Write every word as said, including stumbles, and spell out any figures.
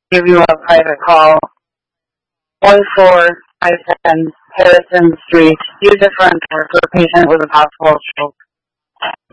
give you a private call. one four five ten Harrison Street, use it for for a patient with a possible stroke.